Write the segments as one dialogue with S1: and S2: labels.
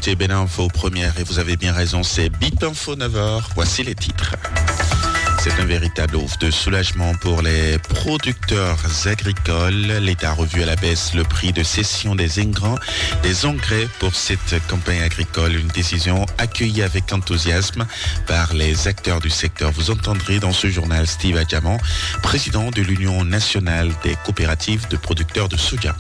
S1: écoutez Beninfo première et vous avez bien raison, c'est Bip Info 9h. Voici les titres. C'est un véritable ouf de soulagement pour les producteurs agricoles. L'État a revu à la baisse le prix de cession des engrais pour cette campagne agricole. Une décision accueillie avec enthousiasme par les acteurs du secteur. Vous entendrez dans ce journal Steve Adjaman, président de l'Union nationale des coopératives de producteurs de soja.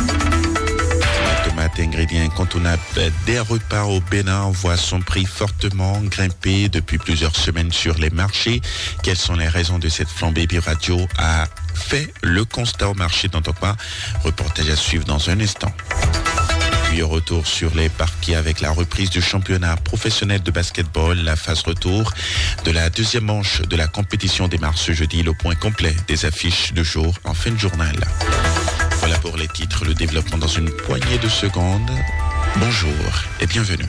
S1: Ingrédient incontournable des repas au Bénin voit son prix fortement grimper depuis plusieurs semaines sur les marchés. Quelles sont les raisons de cette flambée? Bip Radio a fait le constat au marché d'Antokpa. Reportage à suivre dans un instant. Puis retour sur les parquets avec la reprise du championnat professionnel de basketball. La phase retour de la deuxième manche de la compétition démarre ce jeudi. Le point complet des affiches de jour en fin de journal. Voilà pour les titres, le développement dans une poignée de secondes. Bonjour et bienvenue.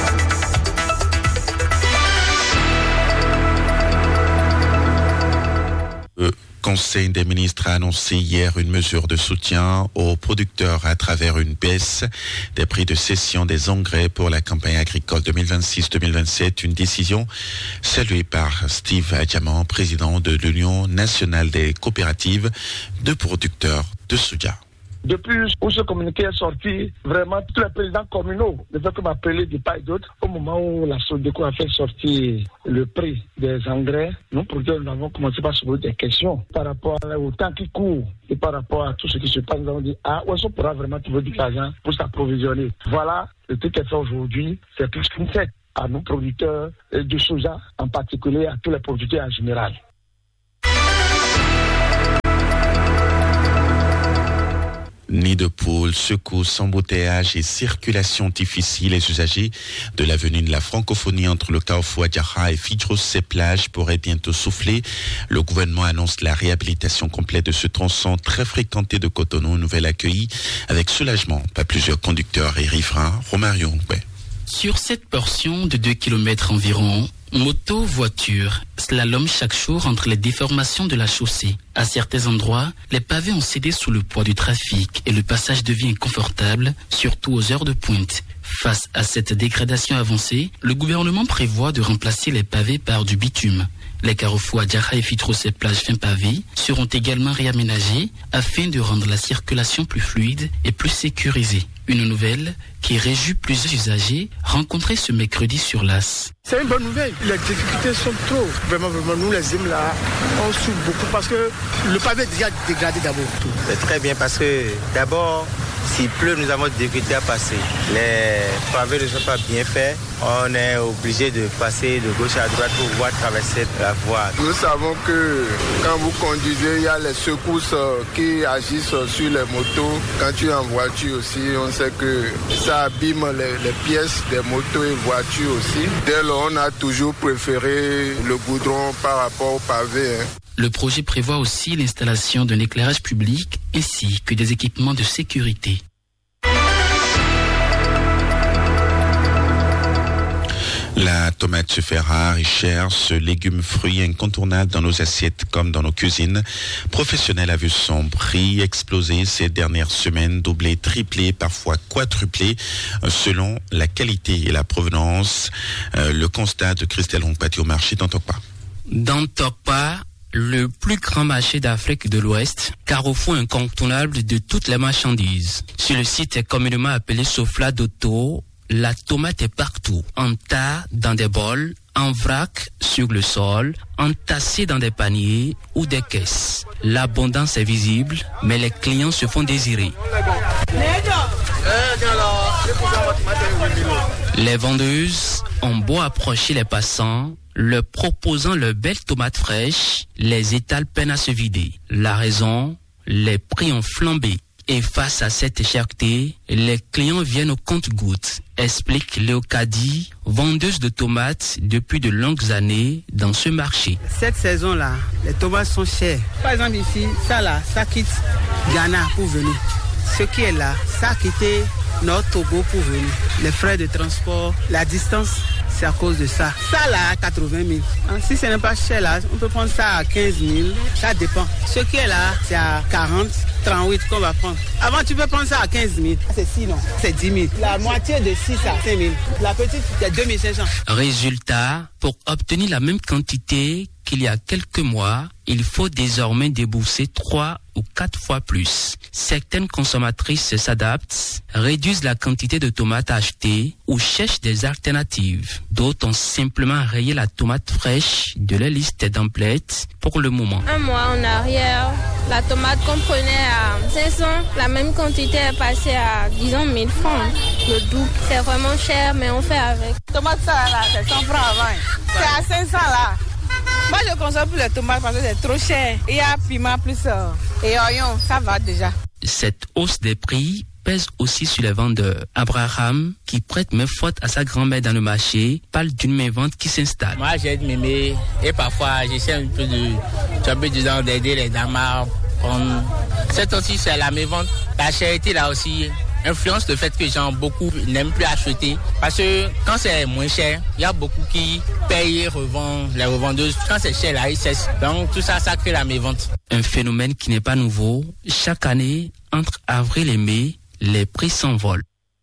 S1: Le Conseil des ministres a annoncé hier une mesure de soutien aux producteurs à travers une baisse des prix de cession des engrais pour la campagne agricole 2026-2027. Une décision saluée par Steve Adjaman, président de l'Union nationale des coopératives de producteurs de soja.
S2: Depuis où ce communiqué est sorti, vraiment tous les présidents communaux ne veulent que m'appeler de part et d'autre. Au moment où la SODECO a fait sortir le prix des engrais, nous avons commencé par se poser des questions par rapport au temps qui court et par rapport à tout ce qui se passe. Nous avons dit, où est-ce qu'on pourra vraiment trouver du argent pour s'approvisionner? Voilà, le truc qui est fait aujourd'hui, c'est tout ce qu'on fait à nos producteurs de soja, en particulier à tous les producteurs en général.
S1: Nid de poule, secousses, embouteillages et circulation difficile. Les usagers de l'avenue de la Francophonie entre le Carrefour Adjara et Fidros-Seplage pourraient bientôt souffler. Le gouvernement annonce la réhabilitation complète de ce tronçon très fréquenté de Cotonou, nouvel accueilli avec soulagement par plusieurs conducteurs et riverains. Romario.
S3: Sur cette portion de 2 km environ, moto, voiture, slalom chaque jour entre les déformations de la chaussée. À certains endroits, les pavés ont cédé sous le poids du trafic et le passage devient inconfortable, surtout aux heures de pointe. Face à cette dégradation avancée, le gouvernement prévoit de remplacer les pavés par du bitume. Les carrefours Adjara et Fidros-Seplage fin pavé seront également réaménagés afin de rendre la circulation plus fluide et plus sécurisée. Une nouvelle qui réjouit plusieurs usagers rencontrés ce mercredi sur l'As.
S4: C'est une bonne nouvelle. Les difficultés sont trop. Vraiment, nous les hommes là, on souffre beaucoup parce que le pavé est déjà dégradé d'abord.
S5: C'est très bien parce que d'abord, s'il pleut, nous avons des difficultés à passer. Les pavés ne sont pas bien faits. On est obligé de passer de gauche à droite pour pouvoir traverser la voie.
S6: Nous savons que quand vous conduisez, il y a les secousses qui agissent sur les motos. Quand tu es en voiture aussi, on sait que ça abîme les pièces des motos et voitures aussi. Dès lors, on a toujours préféré le goudron par rapport au pavé.
S3: Le projet prévoit aussi l'installation d'un éclairage public ainsi que des équipements de sécurité.
S1: La tomate se fait rare et chère, ce légume fruit incontournable dans nos assiettes comme dans nos cuisines. Professionnel a vu son prix exploser ces dernières semaines, doubler, tripler, parfois quadrupler, selon la qualité et la provenance. Le constat de Christelle Hongpati au marché d'Antokpa.
S7: D'Antokpa, le plus grand marché d'Afrique de l'Ouest, carrefour incontournable de toutes les marchandises. Sur le site communément appelé Sofla d'Otto, la tomate est partout, en tas dans des bols, en vrac sur le sol, entassée dans des paniers ou des caisses. L'abondance est visible, mais les clients se font désirer. Les vendeuses ont beau approcher les passants, leur proposant leurs belles tomates fraîches, les étals peinent à se vider. La raison, les prix ont flambé. Et face à cette cherté, les clients viennent au compte-gouttes, explique Léocadie, vendeuse de tomates depuis de longues années dans ce marché.
S8: Cette saison-là, les tomates sont chères. Par exemple ici, ça quitte Ghana pour venir. Ce qui est là, ça a quitté notre Togo pour venir. Les frais de transport, la distance c'est à cause de ça. Ça là, 80 000. Si ce n'est pas cher là, on peut prendre ça à 15 000. Ça dépend. Ce qui est là, c'est à 40, 38 qu'on va prendre. Avant, tu peux prendre ça à 15 000. C'est 6 non, c'est 10 000. La moitié de 6 à 5 000. La petite, c'est 2 500.
S7: Résultat, pour obtenir la même quantité qu'il y a quelques mois, il faut désormais débourser 3 ou 4 fois plus. Certaines consommatrices s'adaptent, réduisent la quantité de tomates achetées ou cherchent des alternatives. D'autres ont simplement rayé la tomate fraîche de la liste d'emplettes pour le moment.
S9: Un mois en arrière, la tomate qu'on prenait à 500, la même quantité est passée à, disons, 1000 francs. Le double, c'est vraiment cher, mais on fait avec.
S8: Tomate ça là, c'est 100 francs avant. C'est à 500 là. Moi, je consomme plus les tomates parce que c'est trop cher. Il y a piment plus et oignon, ça va déjà.
S7: Cette hausse des prix pèse aussi sur les vendeurs. Abraham, qui prête main forte à sa grand-mère dans le marché, parle d'une main-vente qui s'installe.
S10: Moi, j'aide mémé et parfois, j'essaie un peu d'aider les dames à prendre. Cette aussi, c'est la main-vente. La charité, là aussi, influence le fait que beaucoup n'aiment plus acheter. Parce que quand c'est moins cher, il y a beaucoup qui payent et revendent, les revendeuses. Quand c'est cher, là, ils cessent. Donc tout ça, ça crée la mévente.
S7: Un phénomène qui n'est pas nouveau. Chaque année, entre avril et mai, les prix s'envolent.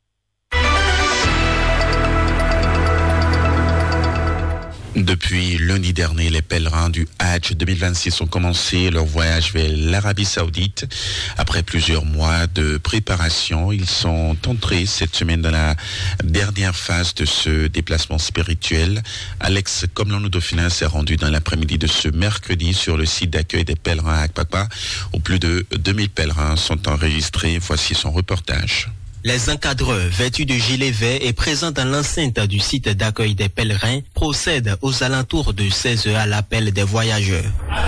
S1: Depuis lundi dernier, les pèlerins du Hajj 2026 ont commencé leur voyage vers l'Arabie Saoudite. Après plusieurs mois de préparation, ils sont entrés cette semaine dans la dernière phase de ce déplacement spirituel. Alex Komlano Dauphin s'est rendu dans l'après-midi de ce mercredi sur le site d'accueil des pèlerins à Akpakpa, où plus de 2000 pèlerins sont enregistrés. Voici son reportage.
S11: Les encadreurs vêtus de gilets verts et présents dans l'enceinte du site d'accueil des pèlerins procèdent aux alentours de 16 heures à l'appel des voyageurs.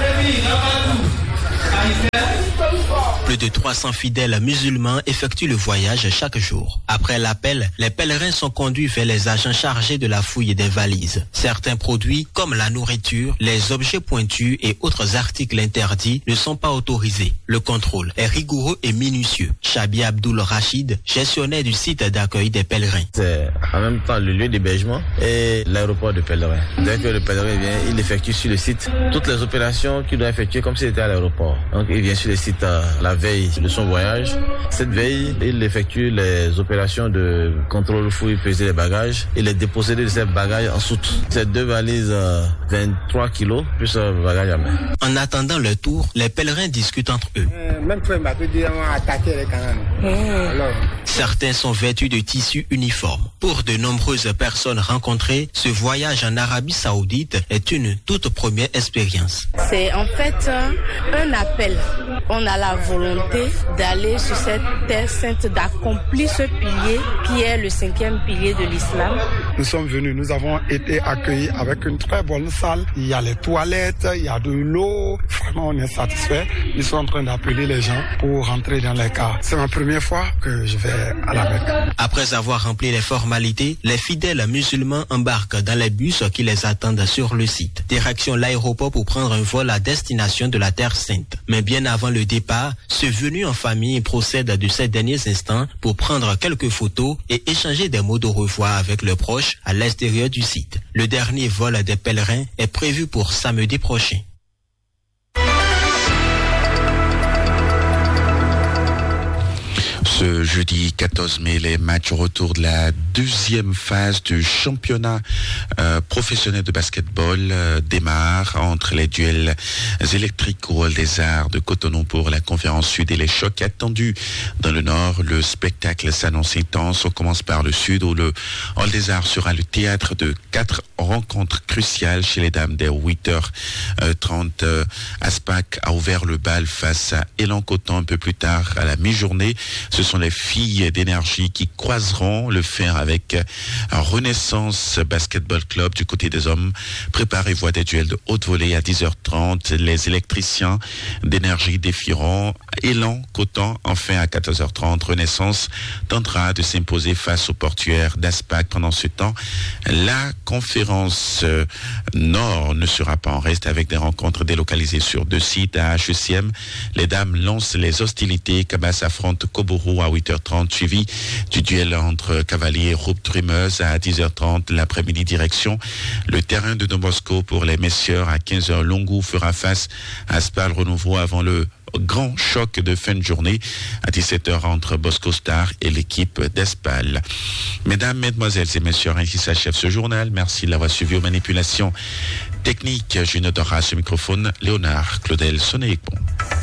S11: Plus de 300 fidèles musulmans effectuent le voyage chaque jour. Après l'appel, les pèlerins sont conduits vers les agents chargés de la fouille des valises. Certains produits, comme la nourriture, les objets pointus et autres articles interdits, ne sont pas autorisés. Le contrôle est rigoureux et minutieux. Chabi Abdul Rachid, gestionnaire du site d'accueil des pèlerins.
S12: C'est en même temps le lieu d'hébergement et l'aéroport de pèlerins. Dès que le pèlerin vient, il effectue sur le site toutes les opérations qu'il doit effectuer comme s'il était à l'aéroport. Donc il vient sur le site la veille de son voyage. Cette veille, il effectue les opérations de contrôle, fouille, peser les bagages et les déposséder de ces bagages en soute. Ces 2 valises 23 kilos plus bagages à main.
S11: En attendant leur tour, les pèlerins discutent entre eux. Certains sont vêtus de tissus uniformes. Pour de nombreuses personnes rencontrées, ce voyage en Arabie Saoudite est une toute première expérience.
S13: C'est en fait un appel. On a la volonté d'aller sur cette terre sainte, d'accomplir ce pilier qui est le 5e pilier de l'islam.
S2: Nous sommes venus, nous avons été accueillis avec une très bonne salle. Il y a les toilettes, il y a de l'eau. Vraiment, on est satisfait. Ils sont en train d'appeler les gens pour rentrer dans les cars. C'est ma première fois que je vais à la Mecque.
S11: Après avoir rempli les formalités, les fidèles musulmans embarquent dans les bus qui les attendent sur le site. Direction l'aéroport pour prendre un vol à destination de la Terre Sainte. Mais bien avant le départ, ceux venus en famille procèdent de ces derniers instants pour prendre quelques photos et échanger des mots de revoir avec leurs proches à l'extérieur du site. Le dernier vol des pèlerins est prévu pour samedi prochain.
S1: Ce jeudi 14 mai, les matchs retour de la 2e phase du championnat professionnel de basketball démarrent entre les duels électriques au Hall des Arts de Cotonou pour la conférence sud et les chocs attendus dans le nord. Le spectacle s'annonce intense. On commence par le sud où le Hall des Arts sera le théâtre de 4 rencontres cruciales chez les dames dès 8h30. Aspac a ouvert le bal face à Élan Coton un peu plus tard à la mi-journée. Ce sont les filles d'énergie qui croiseront le fer avec Renaissance Basketball Club du côté des hommes. Préparez-vous à des duels de haute volée à 10h30. Les électriciens d'énergie défieront Élan Coton. Enfin à 14h30, Renaissance tentera de s'imposer face aux portuaires d'Aspac. Pendant ce temps, la conférence Nord ne sera pas en reste avec des rencontres délocalisées sur 2 sites. À HECM, les dames lancent les hostilités. Cabas affronte Koboro Renouveau à 8h30, suivi du duel entre Cavalier et Roupe Drumeuse à 10h30. L'après-midi, direction le terrain de Don Bosco pour les messieurs à 15h. Longou fera face à Spal Renouveau avant le grand choc de fin de journée à 17h entre Bosco Star et l'équipe d'Espal. Mesdames, Mesdemoiselles et Messieurs, ainsi s'achève ce journal. Merci de l'avoir suivi aux manipulations techniques. Juno Dora, ce microphone, Léonard Claudel Soné-Econ.